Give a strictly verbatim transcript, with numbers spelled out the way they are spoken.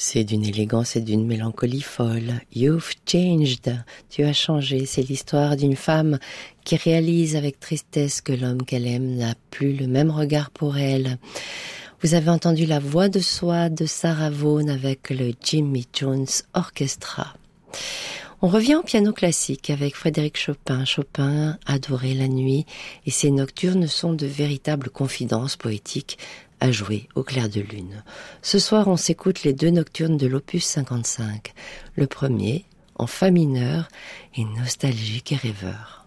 C'est d'une élégance et d'une mélancolie folle. You've changed. Tu as changé. C'est l'histoire d'une femme qui réalise avec tristesse que l'homme qu'elle aime n'a plus le même regard pour elle. Vous avez entendu la voix de soie de Sarah Vaughan avec le Jimmy Jones Orchestra. On revient au piano classique avec Frédéric Chopin. Chopin adorait la nuit et ses nocturnes sont de véritables confidences poétiques à jouer au clair de lune. Ce soir, on s'écoute les deux nocturnes de l'opus cinquante-cinq. Le premier, en fa mineur, est nostalgique et rêveur.